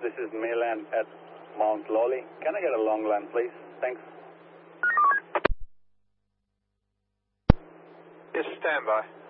this is Mayland at Mount Lawley. Can I get a long land, please? Thanks. Yes, stand by.